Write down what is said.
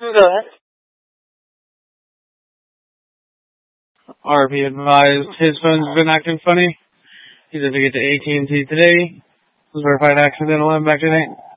Go ahead. RP advised his phone's been acting funny. He had to get to AT&T today. Was verified accidental and back tonight.